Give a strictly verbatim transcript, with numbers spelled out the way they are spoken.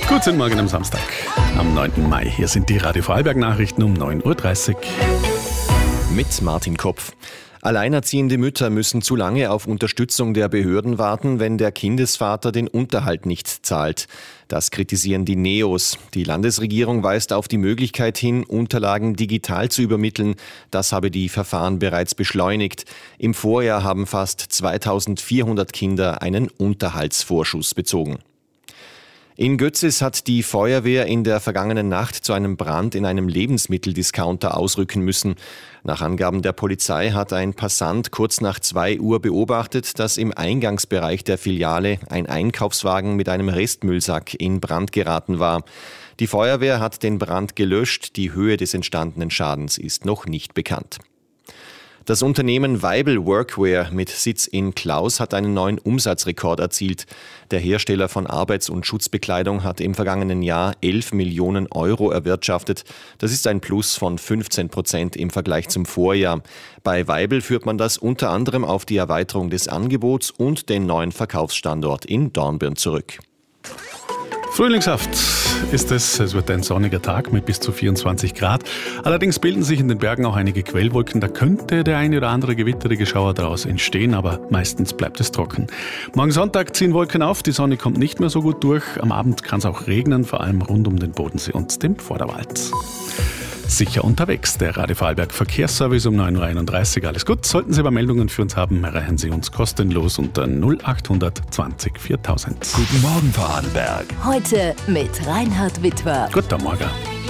Guten Morgen am Samstag, am neunten Mai. Hier sind die Radio Vorarlberg-Nachrichten um neun Uhr dreißig. Mit Martin Kopf. Alleinerziehende Mütter müssen zu lange auf Unterstützung der Behörden warten, wenn der Kindesvater den Unterhalt nicht zahlt. Das kritisieren die Neos. Die Landesregierung weist auf die Möglichkeit hin, Unterlagen digital zu übermitteln. Das habe die Verfahren bereits beschleunigt. Im Vorjahr haben fast zweitausendvierhundert Kinder einen Unterhaltsvorschuss bezogen. In Götzis hat die Feuerwehr in der vergangenen Nacht zu einem Brand in einem Lebensmitteldiscounter ausrücken müssen. Nach Angaben der Polizei hat ein Passant kurz nach zwei Uhr beobachtet, dass im Eingangsbereich der Filiale ein Einkaufswagen mit einem Restmüllsack in Brand geraten war. Die Feuerwehr hat den Brand gelöscht. Die Höhe des entstandenen Schadens ist noch nicht bekannt. Das Unternehmen Weibel Workwear mit Sitz in Klaus hat einen neuen Umsatzrekord erzielt. Der Hersteller von Arbeits- und Schutzbekleidung hat im vergangenen Jahr elf Millionen Euro erwirtschaftet. Das ist ein Plus von fünfzehn Prozent im Vergleich zum Vorjahr. Bei Weibel führt man das unter anderem auf die Erweiterung des Angebots und den neuen Verkaufsstandort in Dornbirn zurück. Frühlingshaft ist es. Es wird ein sonniger Tag mit bis zu vierundzwanzig Grad. Allerdings bilden sich in den Bergen auch einige Quellwolken. Da könnte der eine oder andere gewitterige Schauer daraus entstehen, aber meistens bleibt es trocken. Morgen Sonntag ziehen Wolken auf, die Sonne kommt nicht mehr so gut durch. Am Abend kann es auch regnen, vor allem rund um den Bodensee und den Vorderwald. Sicher unterwegs, der Radio Vorarlberg Verkehrsservice um neun Uhr einunddreißig. Alles gut. Sollten Sie aber Meldungen für uns haben, erreichen Sie uns kostenlos unter null acht zwanzig viertausend. Guten Morgen Vorarlberg. Heute mit Reinhard Witwer. Guten Morgen.